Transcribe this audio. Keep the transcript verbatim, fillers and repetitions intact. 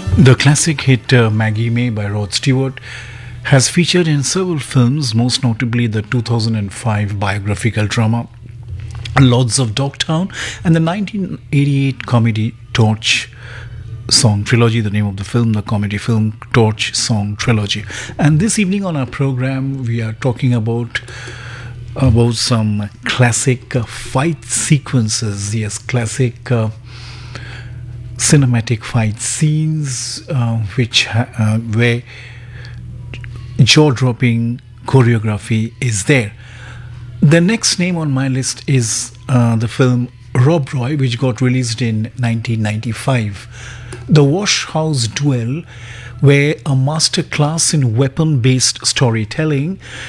The classic hit uh, Maggie May by Rod Stewart has featured in several films, most notably the two thousand five biographical drama Lords of Dogtown and the nineteen eighty-eight comedy Torch Song Trilogy, the name of the film, the comedy film Torch Song Trilogy. And this evening on our program, we are talking about about some classic uh, fight sequences. Yes, classic uh, cinematic fight scenes, uh, which ha- uh, where jaw-dropping choreography is there. The next name on my list is uh, the film Rob Roy, which got released in nineteen ninety-five. The Wash House Duel, where a master class in weapon-based storytelling